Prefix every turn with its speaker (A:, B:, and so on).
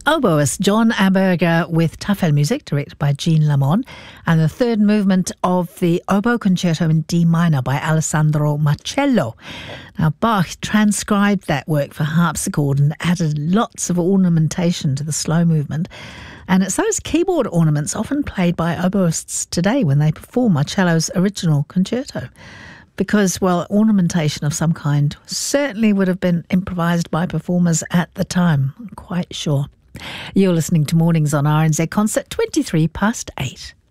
A: Oboist John Amberger with Tafel music, directed by Jean Lamont, and the third movement of the Oboe Concerto in D minor by Alessandro Marcello. Now, Bach transcribed that work for harpsichord and added lots of ornamentation to the slow movement. And it's those keyboard ornaments often played by oboists today when they perform Marcello's original concerto. Because, well, ornamentation of some kind certainly would have been improvised by performers at the time, I'm quite sure. You're listening to Mornings on RNZ Concert, 8:23.